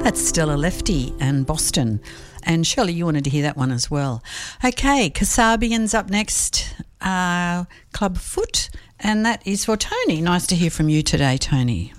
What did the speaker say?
That's Stella Lefty and Boston. And Shirley, you wanted to hear that one as well. Okay, Kasabian's up next, Club Foot, and that is for Tony. Nice to hear from you today, Tony.